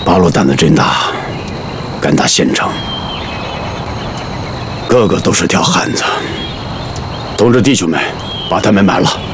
八路胆子真大，敢打县城，个个都是条汉子。通知弟兄们，把他们满了。